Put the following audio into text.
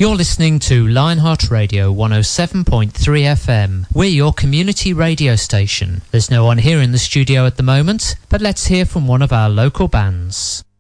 You're listening to Lionheart Radio 107.3 FM. We're your community radio station. There's no one here in the studio at the moment, but let's hear from one of our local bands.